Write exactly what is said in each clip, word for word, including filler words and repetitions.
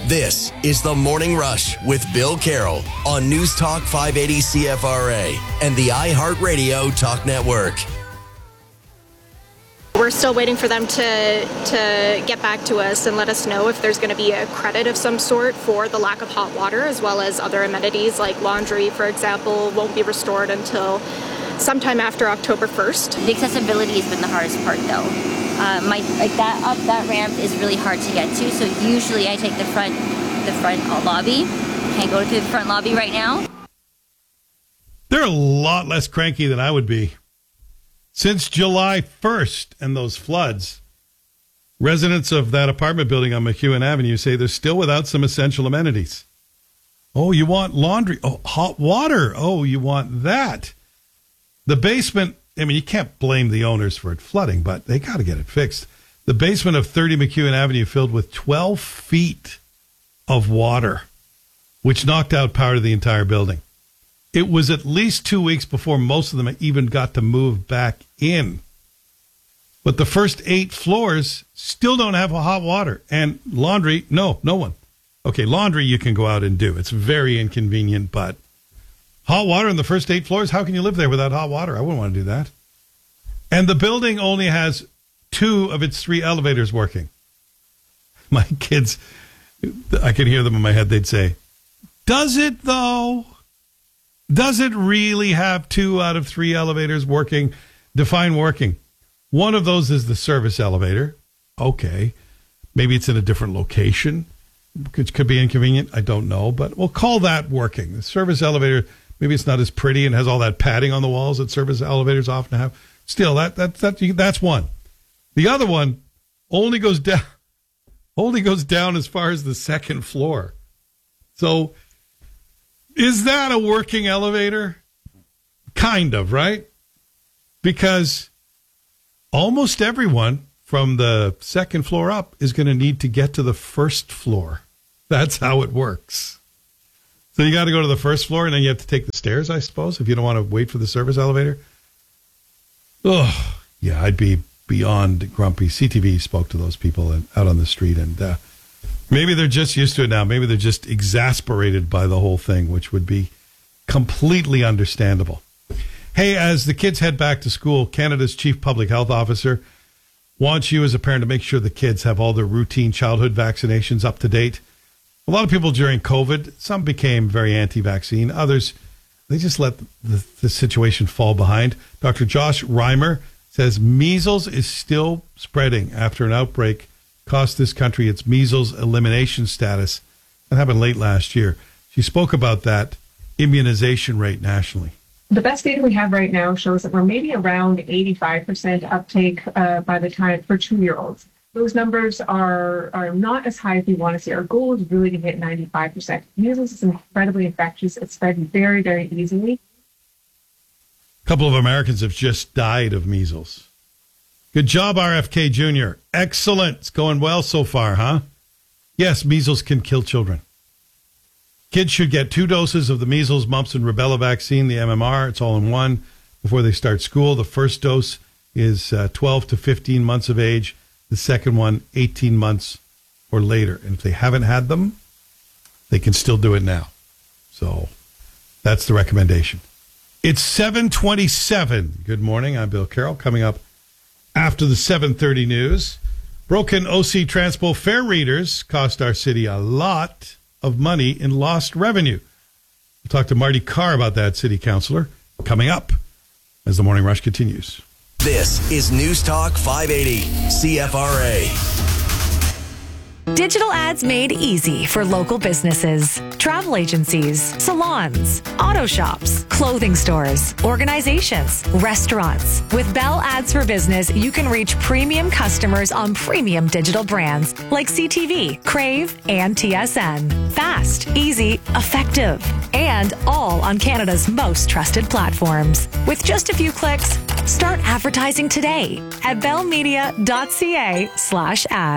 This is The Morning Rush with Bill Carroll on News Talk five eighty C F R A and the iHeartRadio Talk Network. We're still waiting for them to to get back to us and let us know if there's going to be a credit of some sort for the lack of hot water, as well as other amenities like laundry, for example, won't be restored until sometime after October first. The accessibility has been the hardest part, though. Uh, my like that up that ramp is really hard to get to, so usually I take the front the front lobby. Can't go to the front lobby right now. They're a lot less cranky than I would be. Since July first and those floods, residents of that apartment building on McEwen Avenue say they're still without some essential amenities. Oh, you want laundry? Oh, hot water. Oh, you want that. The basement, I mean, you can't blame the owners for it flooding, but they got to get it fixed. The basement of thirty McEwen Avenue filled with twelve feet of water, which knocked out power to the entire building. It was at least two weeks before most of them even got to move back in. But the first eight floors still don't have hot water. And laundry, no, no one. Okay, laundry you can go out and do. It's very inconvenient, but hot water in the first eight floors? How can you live there without hot water? I wouldn't want to do that. And the building only has two of its three elevators working. My kids, I can hear them in my head. They'd say, does it though? Does it really have two out of three elevators working? Define working. One of those is the service elevator. Okay. Maybe it's in a different location, which could be inconvenient. I don't know, but we'll call that working. The service elevator, maybe it's not as pretty and has all that padding on the walls that service elevators often have. Still, that, that, that, that's one. The other one only goes down, only goes down as far as the second floor. So, is that a working elevator? Kind of, right? Because almost everyone from the second floor up is going to need to get to the first floor. That's how it works. So you got to go to the first floor, and then you have to take the stairs, I suppose, if you don't want to wait for the service elevator. Oh, yeah, I'd be beyond grumpy. C T V spoke to those people out on the street, and uh, maybe they're just used to it now. Maybe they're just exasperated by the whole thing, which would be completely understandable. Hey, as the kids head back to school, Canada's chief public health officer wants you as a parent to make sure the kids have all their routine childhood vaccinations up to date. A lot of people during COVID, some became very anti-vaccine. Others, they just let the, the situation fall behind. Doctor Josh Reimer says measles is still spreading after an outbreak cost this country its measles elimination status. That happened late last year. She spoke about that immunization rate nationally. The best data we have right now shows that we're maybe around eighty-five percent uptake uh, by the time for two-year-olds. Those numbers are are not as high as we want to see. Our goal is really to hit ninety-five percent. Measles is incredibly infectious. It's spread very, very easily. A couple of Americans have just died of measles. Good job, R F K Junior Excellent. It's going well so far, huh? Yes, measles can kill children. Kids should get two doses of the measles, mumps, and rubella vaccine, the M M R. It's all in one before they start school. The first dose is uh, twelve to fifteen months of age. The second one, eighteen months or later. And if they haven't had them, they can still do it now. So that's the recommendation. It's seven twenty-seven. Good morning. I'm Bill Carroll. Coming up after the seven thirty news, broken O C Transpo fare readers cost our city a lot of money in lost revenue. We'll talk to Marty Carr about that, city councilor, coming up as the Morning Rush continues. This is News Talk five eighty C F R A. Digital ads made easy for local businesses, travel agencies, salons, auto shops, clothing stores, organizations, restaurants. With Bell Ads for Business, you can reach premium customers on premium digital brands like C T V, Crave, and T S N. Fast, easy, effective, and all on Canada's most trusted platforms. With just a few clicks, start advertising today at bellmedia.ca slash ads.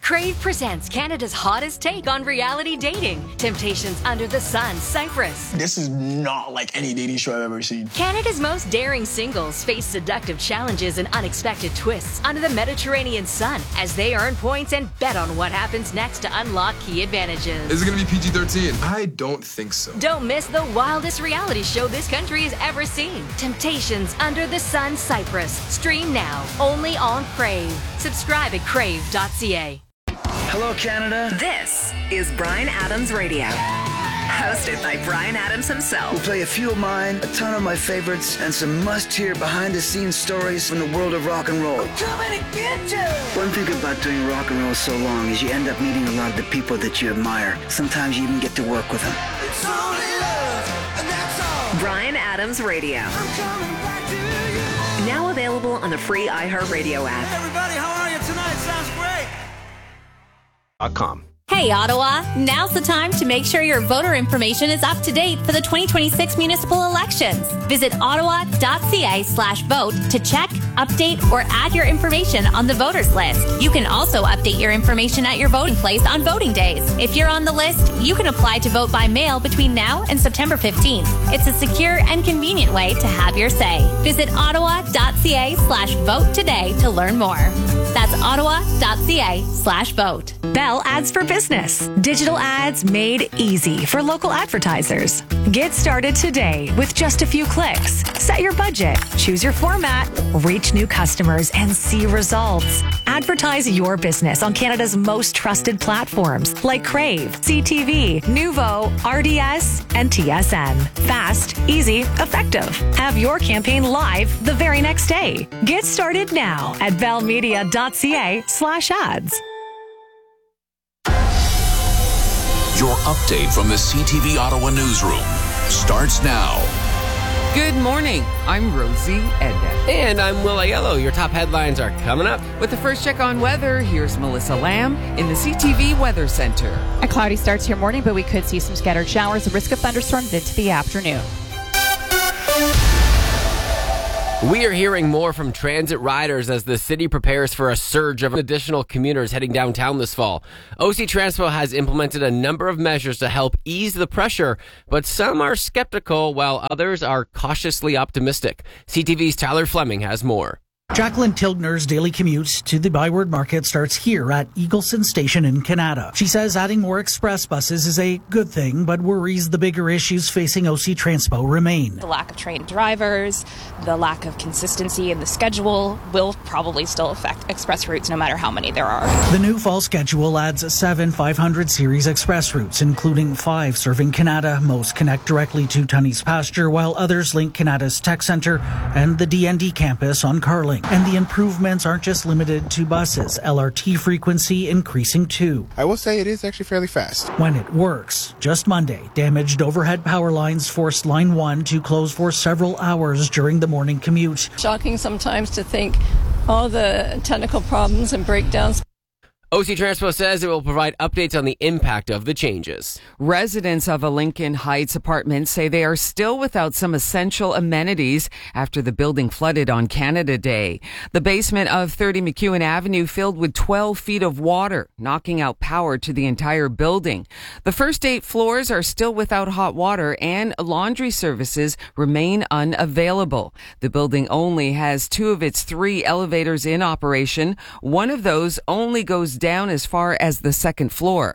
Crave presents Canada's hottest take on reality dating. Temptations Under the Sun, Cyprus. This is not like any dating show I've ever seen. Canada's most daring singles face seductive challenges and unexpected twists under the Mediterranean sun as they earn points and bet on what happens next to unlock key advantages. Is it going to be P G thirteen? I don't think so. Don't miss the wildest reality show this country has ever seen. Temptations Under the Sun, Cyprus. Stream now, only on Crave. Subscribe at crave dot c a. Hello, Canada. This is Bryan Adams Radio. Hosted by Bryan Adams himself. We'll play a few of mine, a ton of my favorites, and some must-hear behind-the-scenes stories from the world of rock and roll. I'm coming to get you! One thing about doing rock and roll so long is you end up meeting a lot of the people that you admire. Sometimes you even get to work with them. It's only love, and that's all. Bryan Adams Radio. I'm coming back to you. Now available on the free iHeartRadio app. Hey everybody, how are you tonight? Sounds great. Com. Hey Ottawa, now's the time to make sure your voter information is up to date for the twenty twenty-six municipal elections. Visit ottawa.ca slash vote to check, update, or add your information on the voters list. You can also update your information at your voting place on voting days. If you're on the list, you can apply to vote by mail between now and September fifteenth. It's a secure and convenient way to have your say. Visit ottawa.ca slash vote today to learn more. That's ottawa.ca slash vote. Bell Ads for Business. Digital ads made easy for local advertisers. Get started today with just a few clicks. Set your budget, choose your format, reach new customers, and see results. Advertise your business on Canada's most trusted platforms like Crave, C T V, Nuvo, R D S, and T S N. Fast, easy, effective. Have your campaign live the very next day. Get started now at bellmedia.ca slash ads. Your update from the C T V Ottawa newsroom starts now. Good morning. I'm Rosie Edna. And I'm Will Aiello. Your top headlines are coming up. With the first check on weather, here's Melissa Lamb in the C T V Weather Center. A cloudy start to your morning, but we could see some scattered showers, a risk of thunderstorms into the afternoon. We are hearing more from transit riders as the city prepares for a surge of additional commuters heading downtown this fall. O C Transpo has implemented a number of measures to help ease the pressure, but some are skeptical while others are cautiously optimistic. C T V's Tyler Fleming has more. Jacqueline Tilgner's daily commute to the Byward Market starts here at Eagleson Station in Canada. She says adding more express buses is a good thing, but worries the bigger issues facing O C Transpo remain. The lack of trained drivers, the lack of consistency in the schedule will probably still affect express routes no matter how many there are. The new fall schedule adds seven five hundred series express routes, including five serving Canada. Most connect directly to Tunney's Pasture, while others link Canada's Tech Centre and the D N D campus on Carling. And the improvements aren't just limited to buses. L R T frequency increasing too. I will say it is actually fairly fast. When it works. Just Monday, damaged overhead power lines forced Line one to close for several hours during the morning commute. Shocking sometimes to think all the technical problems and breakdowns. O C Transpo says it will provide updates on the impact of the changes. Residents of a Lincoln Heights apartment say they are still without some essential amenities after the building flooded on Canada Day. The basement of thirty McEwen Avenue filled with twelve feet of water, knocking out power to the entire building. The first eight floors are still without hot water and laundry services remain unavailable. The building only has two of its three elevators in operation. One of those only goes down as far as the second floor.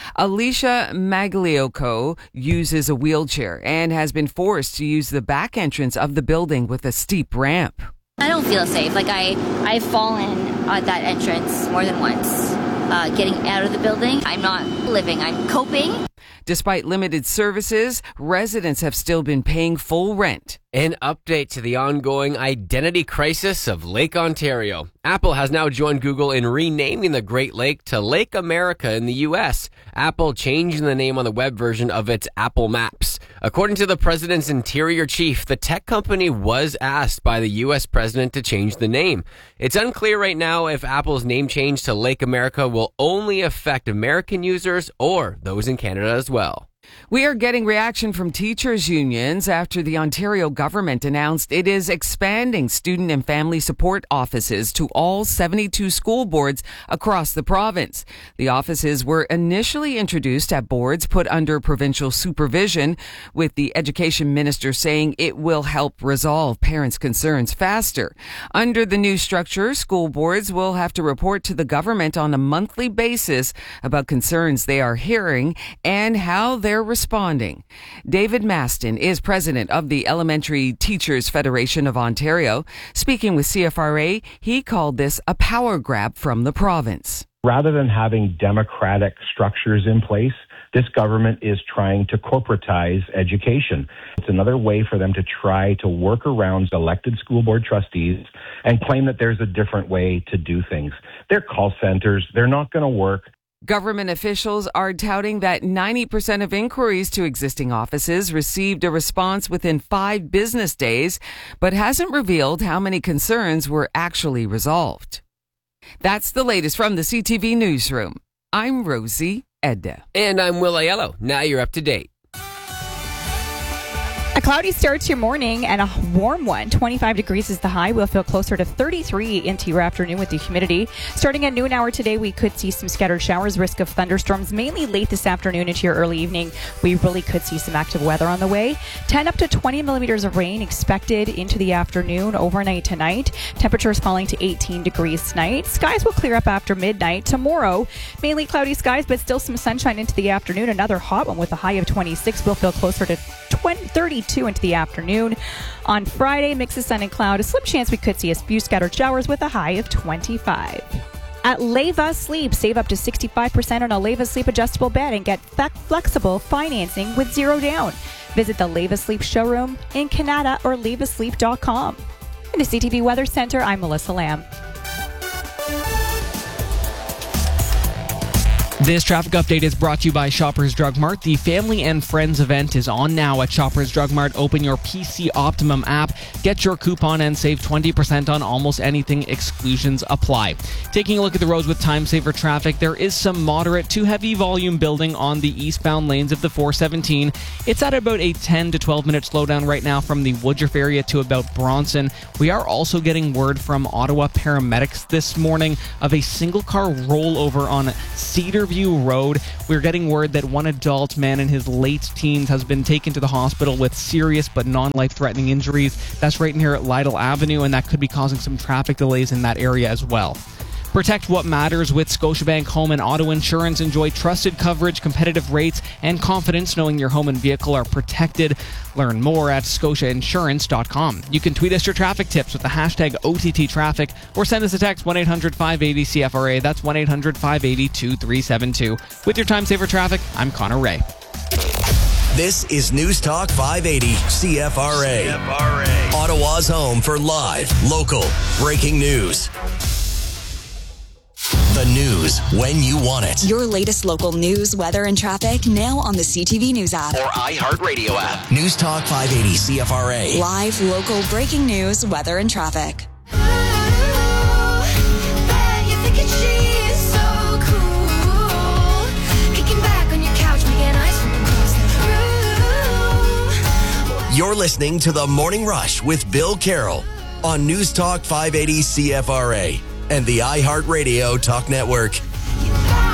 Alicia Magliocco uses a wheelchair and has been forced to use the back entrance of the building with a steep ramp. I don't feel safe. Like I, I've fallen at that entrance more than once. Uh, getting out of the building, I'm not living, I'm coping. Despite limited services, residents have still been paying full rent. An update to the ongoing identity crisis of Lake Ontario. Apple has now joined Google in renaming the Great Lake to Lake America in the U S. Apple changing the name on the web version of its Apple Maps. According to the president's interior chief, the tech company was asked by the U S president to change the name. It's unclear right now if Apple's name change to Lake America will only affect American users or those in Canada as well. We are getting reaction from teachers' unions after the Ontario government announced it is expanding student and family support offices to all seventy-two school boards across the province. The offices were initially introduced at boards put under provincial supervision, with the education minister saying it will help resolve parents' concerns faster. Under the new structure, school boards will have to report to the government on a monthly basis about concerns they are hearing and how they're responding. David Maston is president of the Elementary Teachers Federation of Ontario. Speaking with C F R A, he called this a power grab from the province. Rather than having democratic structures in place, this government is trying to corporatize education. It's another way for them to try to work around elected school board trustees and claim that there's a different way to do things. They're call centers. They're not going to work. Government officials are touting that ninety percent of inquiries to existing offices received a response within five business days, but hasn't revealed how many concerns were actually resolved. That's the latest from the C T V Newsroom. I'm Rosie Edda. And I'm Will Aiello. Now you're up to date. A cloudy start to your morning and a warm one. twenty-five degrees is the high. We'll feel closer to thirty-three into your afternoon with the humidity. Starting at noon hour today, we could see some scattered showers, risk of thunderstorms, mainly late this afternoon into your early evening. We really could see some active weather on the way. ten up to twenty millimeters of rain expected into the afternoon, overnight tonight. Temperatures falling to eighteen degrees tonight. Skies will clear up after midnight. Tomorrow, mainly cloudy skies, but still some sunshine into the afternoon. Another hot one with a high of twenty-six. We'll feel closer to thirty-two into the afternoon. On Friday, mix of sun and cloud. A slim chance we could see a few scattered showers with a high of twenty-five. At Leva Sleep, save up to sixty-five percent on a Leva Sleep adjustable bed and get flexible financing with zero down. Visit the Leva Sleep showroom in Canada or leva sleep dot com. In the C T V Weather Center, I'm Melissa Lamb. This traffic update is brought to you by Shoppers Drug Mart. The Family and Friends event is on now at Shoppers Drug Mart. Open your P C Optimum app, get your coupon, and save twenty percent on almost anything. Exclusions apply. Taking a look at the roads with time-saver traffic, there is some moderate to heavy volume building on the eastbound lanes of the four seventeen. It's at about a ten to twelve minute slowdown right now from the Woodruff area to about Bronson. We are also getting word from Ottawa paramedics this morning of a single-car rollover on Cedarview Road. We're getting word that one adult man in his late teens has been taken to the hospital with serious but non-life-threatening injuries. That's right near Lytle Avenue, and that could be causing some traffic delays in that area as well. Protect what matters with Scotiabank Home and Auto Insurance. Enjoy trusted coverage, competitive rates, and confidence knowing your home and vehicle are protected. Learn more at scotia insurance dot com. You can tweet us your traffic tips with the hashtag O T T traffic or send us a text one eight hundred five eight zero C F R A. That's one eight hundred five eight zero two three seven two. With your Time Saver Traffic, I'm Connor Ray. This is News Talk five eighty C F R A. C F R A. Ottawa's home for live, local, breaking news. The news when you want it. Your latest local news, weather, and traffic now on the C T V News app. Or iHeartRadio app. News Talk five eighty C F R A. Live, local, breaking news, weather, and traffic. You're listening to The Morning Rush with Bill Carroll on News Talk five eighty C F R A and the iHeartRadio Talk Network.